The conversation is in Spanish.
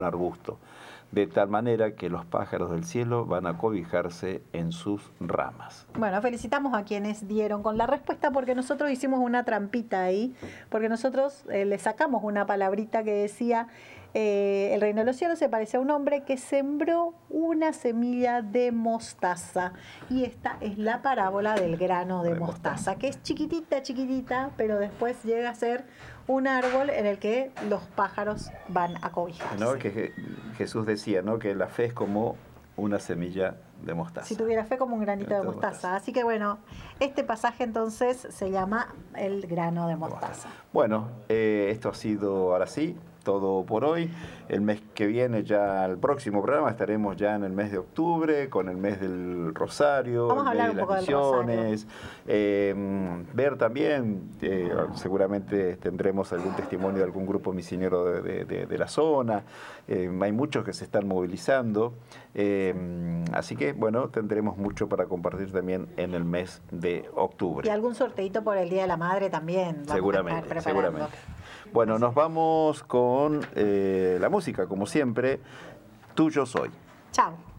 arbusto, de tal manera que los pájaros del cielo van a cobijarse en sus ramas. Bueno, felicitamos a quienes dieron con la respuesta porque nosotros hicimos una trampita ahí, porque nosotros le sacamos una palabrita que decía el reino de los cielos se parece a un hombre que sembró una semilla de mostaza. Y esta es la parábola del grano de mostaza, que es chiquitita, chiquitita, pero después llega a ser un árbol en el que los pájaros van a cobijarse. ¿No? Que Jesús decía, ¿no?, que la fe es como una semilla de mostaza. Si tuviera fe como un granito de mostaza. Así que bueno, este pasaje entonces se llama el grano de mostaza. Bueno, esto ha sido ahora sí todo por hoy. El mes que viene, ya el próximo programa, estaremos ya en el mes de octubre, con el mes del Rosario, vamos a hablar un poco del Rosario. Ver también, seguramente tendremos algún testimonio de algún grupo misionero de la zona. Hay muchos que se están movilizando. Así que, bueno, tendremos mucho para compartir también en el mes de octubre. Y algún sorteito por el Día de la Madre también. Seguramente. Bueno, nos vamos con la música, como siempre. Tuyo soy. Chao.